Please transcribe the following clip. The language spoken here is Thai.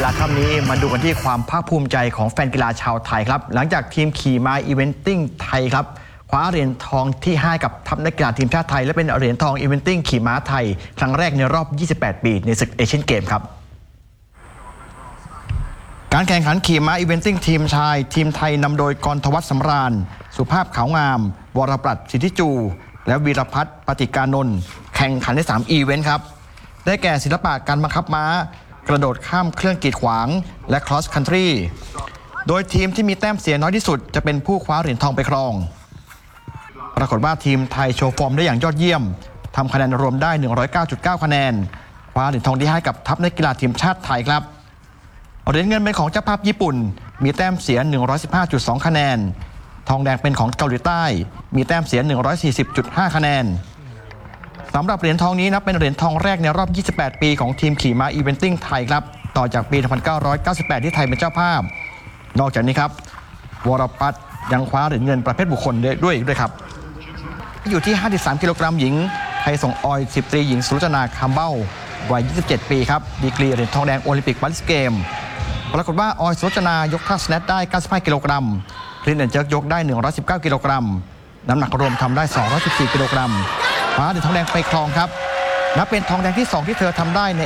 ลาค่ำนี้มาดูกันที่ความภาคภูมิใจของแฟนกีฬาชาวไทยครับหลังจากทีมขี่ม้าอีเวนติ้งไทยครับคว้าเหรียญทองที่5กับทัพนักกีฬาทีมชาติไทยและเป็นเหรียญทองอีเวนติ้งขี่ม้าไทยครั้งแรกในรอบ 28 ปีในศึกเอเชียนเกมครับการแข่งขันขี่ม้าอีเวนติ้งทีมชายทีมไทยนำโดยกรทวัฒน์สำราญสุภาพขาวงามวรปรัชสิทธิจูและวีรพัฒน์ปฏิกานนท์แข่งขันใน3อีเวนต์ครับได้แก่ศิลปะการบังคับม้ากระโดดข้ามเครื่องกีดขวางและ cross country โดยทีมที่มีแต้มเสียน้อยที่สุดจะเป็นผู้คว้าเหรียญทองไปครองปรากฏว่าทีมไทยโชว์ฟอร์มได้อย่างยอดเยี่ยมทำคะแนนรวมได้ 109.9 คะแนนคว้าเหรียญทองที่ให้กับทัพนักกีฬาทีมชาติไทยครับเหรียญเงินเป็นของเจ้าภาพญี่ปุ่นมีแต้มเสีย 115.2 คะแนนทองแดงเป็นของเกาหลีใต้มีแต้มเสีย 140.5 คะแนนสำหรับเหรียญทองนี้นับเป็นเหรียญทองแรกในรอบ 28 ปีของทีมขี่ม้าอีเวนติ้งไทยครับต่อจากปี 1998 ที่ไทยเป็นเจ้าภาพนอกจากนี้ครับวรปัตรยังคว้าเหรียญเงินประเภทบุคคลด้วยครับอยู่ที่ 53 กิโลกรัมหญิงไทยส่งออย10 ตรีหญิงสุรจนาคำเบ้าวัย 27 ปีครับดีกรีเหรียญทองแดงโอลิมปิกปารีสเกมปรากฏว่าออยสุรจนายกท่าสแนทได้ 95 กิโลกรัมคลินแอนเจิร์กยกได้ 119 กิโลกรัมน้ำหนักรวมทำได้ 214 กิโลกรัมคว้าเหรียญทองแดงไปครองครับนับเป็นทองแดงที่ 2 ที่เธอทำได้ใน